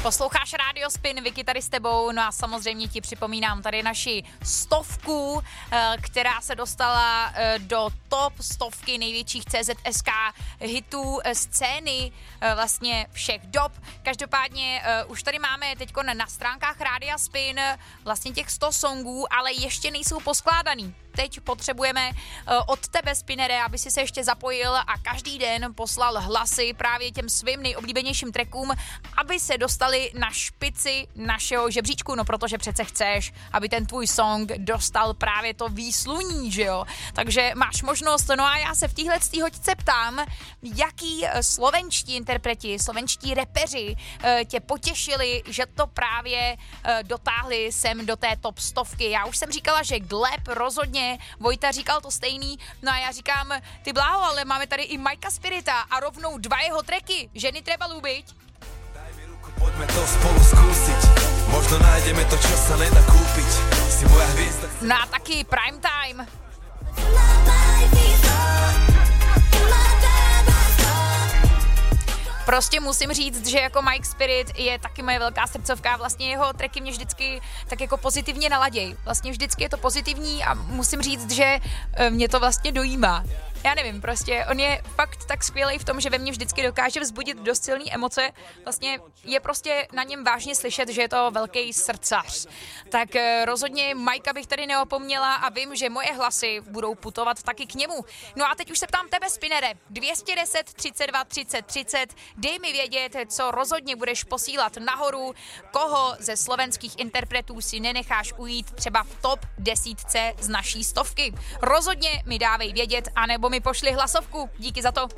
Posloucháš Radio Spin, Vicky tady s tebou, no a samozřejmě ti připomínám tady naši 100, která se dostala do top 100 největších CZSK hitů scény vlastně všech dob. Každopádně už tady máme teďko na stránkách Rádia Spin vlastně těch 100 songů, ale ještě nejsou poskládaný. Teď potřebujeme od tebe, Spinere, aby si se ještě zapojil a každý den poslal hlasy právě těm svým nejoblíbenějším trackům, aby se dostali na špici našeho žebříčku, no protože přece chceš, aby ten tvůj song dostal právě to výsluní, že jo? Takže máš možnost, no a já se v téhletý hoďce ptám, jaký slovenští interpreti, slovenští repeři tě potěšili, že to právě dotáhli sem do té top 100. Já už jsem říkala, že Gleb rozhodně, Vojta říkal to stejný, no a já říkám, ty bláho, ale máme tady i Mikea Spirita a rovnou 2 jeho tracky, Ženy treba ľúbiť. Daj mi ruku, poďme to spolu skúsiť, možno nájdeme to, čo sa nedá kúpiť, si moja hviezda. No a taky Prime Time. Prostě musím říct, že jako Mike Spirit je taky moje velká srdcovka, vlastně jeho tracky mě vždycky tak jako pozitivně naladěj. Vlastně vždycky je to pozitivní a musím říct, že mě to vlastně dojímá. Já nevím, prostě on je fakt tak skvělý v tom, že ve mně vždycky dokáže vzbudit dost silný emoce. Vlastně je prostě na něm vážně slyšet, že je to velký srdcař. Tak rozhodně Majka bych tady neopomněla a vím, že moje hlasy budou putovat taky k němu. No a teď už se ptám tebe, Spinere. 210 32 30 30. Dej mi vědět, co rozhodně budeš posílat nahoru, koho ze slovenských interpretů si nenecháš ujít třeba v top 10 z naší 100. Rozhodně mi dávej vědět, anebo mi pošli hlasovku. Díky za to.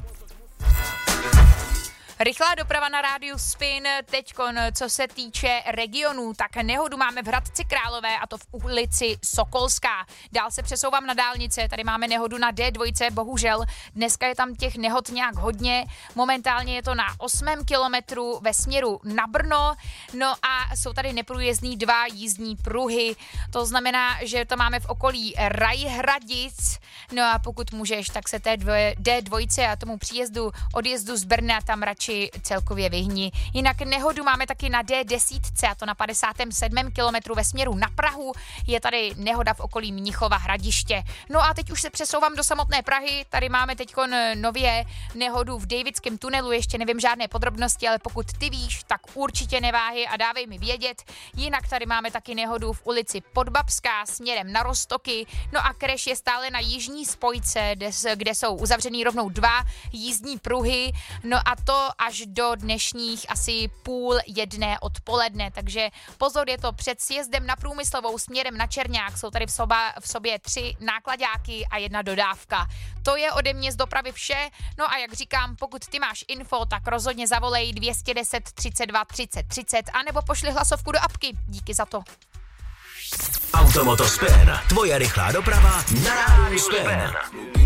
Rychlá doprava na rádiu Spin, teďkon, co se týče regionů, tak nehodu máme v Hradci Králové a to v ulici Sokolská. Dál se přesouvám na dálnice, tady máme nehodu na D2, bohužel. Dneska je tam těch nehod nějak hodně, momentálně je to na 8. kilometru ve směru na Brno, no a jsou tady neprůjezdný 2 jízdní pruhy, to znamená, že to máme v okolí Rajhradic, no a pokud můžeš, tak se té D2 a tomu příjezdu, odjezdu z Brna tam radši celkově vyhni. Jinak nehodu máme taky na D10 a to na 57. kilometru ve směru na Prahu. Je tady nehoda v okolí Mnichova Hradiště. No a teď už se přesouvám do samotné Prahy. Tady máme teďkon nově nehodu v Davidském tunelu. Ještě nevím žádné podrobnosti, ale pokud ty víš, tak určitě neváhy a dávej mi vědět. Jinak tady máme taky nehodu v ulici Podbabská směrem na Roztoky. No a crash je stále na jižní spojce, kde jsou uzavřený rovnou 2 jízdní pruhy. No a to až do dnešních asi 12:30 odpoledne, takže pozor, je to před sjezdem na Průmyslovou směrem na Černák, jsou tady v sobě 3 nákladáky a 1 dodávka. To je ode mě z dopravy vše, no a jak říkám, pokud ty máš info, tak rozhodně zavolej 210 32 30 30 anebo pošli hlasovku do apky. Díky za to. Automoto Spin, tvoje rychlá doprava na Rádiu Spin.